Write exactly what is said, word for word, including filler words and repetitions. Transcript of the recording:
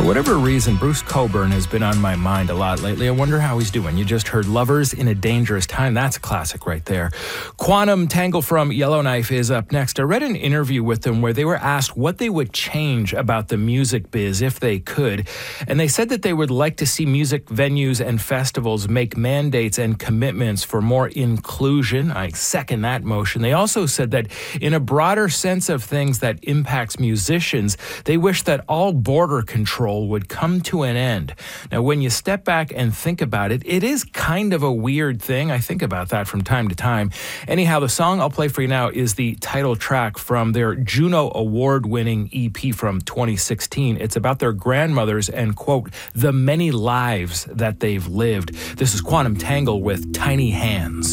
For whatever reason, Bruce Cockburn has been on my mind a lot lately. I wonder how he's doing. You just heard Lovers in a Dangerous Time. That's a classic right there. Quantum Tangle from Yellowknife is up next. I read an interview with them where they were asked what they would change about the music biz if they could. And they said that they would like to see music venues and festivals make mandates and commitments for more inclusion. I second that motion. They also said that in a broader sense of things that impacts musicians, they wish that all border control would come to an end. Now, when you step back and think about it, it is kind of a weird thing. I think about that from time to time. Anyhow, the song I'll play for you now is the title track from their Juno Award-winning E P from twenty sixteen. It's about their grandmothers and, quote, the many lives that they've lived. This is Quantum Tangle with Tiny Hands.